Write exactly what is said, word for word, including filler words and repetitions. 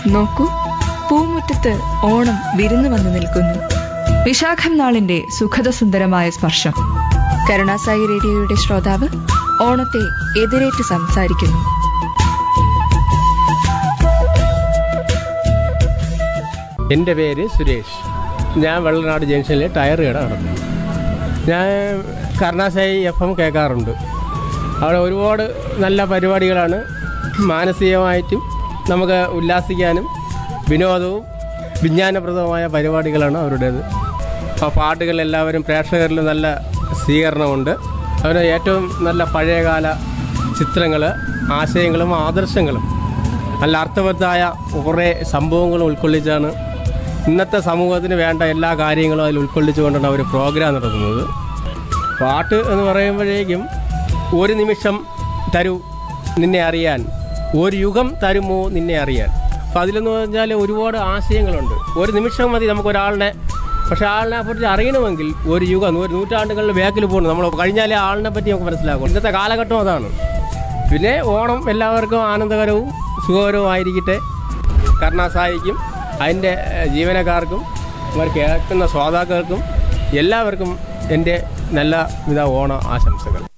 നോക്കൂ, പൂമുറ്റത്ത് ഓണം വിരുന്നു വന്നു നിൽക്കുന്നു. വിശാഖം നാളിന്റെ സുഖദസുന്ദരമായ സ്പർശം. കരുണാസായി റേഡിയോയുടെ ശ്രോതാവ് ഓണത്തെ എതിരേറ്റ് സംസാരിക്കുന്നു. എൻ്റെ പേര് സുരേഷ്. ഞാൻ വെള്ളനാട് ജംഗ്ഷനിലെ ടയർ കട നടത്തുന്നു. ഞാൻ കരുണാസായി എഫ് എം കേൾക്കാറുണ്ട്. അവിടെ ഒരുപാട് നല്ല പരിപാടികളാണ്. മാനസികമായിട്ടും നമുക്ക് ഉല്ലാസിക്കാനും വിനോദവും വിജ്ഞാനപ്രദവുമായ പരിപാടികളാണ് അവരുടേത്. ആ പാട്ടുകൾ എല്ലാവരും പ്രേക്ഷകരിൽ നല്ല സ്വീകരണമുണ്ട്. അവന് ഏറ്റവും നല്ല പഴയകാല ചിത്രങ്ങൾ, ആശയങ്ങളും ആദർശങ്ങളും നല്ല അർത്ഥവത്തായ കുറേ സംഭവങ്ങളും ഉൾക്കൊള്ളിച്ചാണ് ഇന്നത്തെ സമൂഹത്തിന് വേണ്ട എല്ലാ കാര്യങ്ങളും അതിൽ ഉൾക്കൊള്ളിച്ചുകൊണ്ടാണ് അവർ പ്രോഗ്രാം നടത്തുന്നത്. പാട്ട് എന്ന് പറയുമ്പോഴേക്കും ഒരു നിമിഷം തരൂ നിന്നെ അറിയാൻ, ഒരു യുഗം തരുമോ നിന്നെ അറിയാൻ. അപ്പോൾ അതിലെന്ന് പറഞ്ഞാൽ ഒരുപാട് ആശയങ്ങളുണ്ട്. ഒരു നിമിഷം മതി നമുക്കൊരാളിനെ, പക്ഷേ ആളിനെ കുറിച്ച് അറിയണമെങ്കിൽ ഒരു യുഗം, ഒരു നൂറ്റാണ്ടുകളുടെ ബാക്കിൽ പോകണം. നമ്മൾ കഴിഞ്ഞാലേ ആളിനെ പറ്റി നമുക്ക് മനസ്സിലാക്കും. ഇന്നത്തെ കാലഘട്ടം അതാണ്. പിന്നെ ഓണം എല്ലാവർക്കും ആനന്ദകരവും സുഖകരവും ആയിരിക്കട്ടെ. കരുണാസായിക്കും അതിൻ്റെ ജീവനക്കാർക്കും അവർ കേൾക്കുന്ന ശ്രോതാക്കൾക്കും എല്ലാവർക്കും എൻ്റെ നല്ല വിധ ഓണ ആശംസകൾ.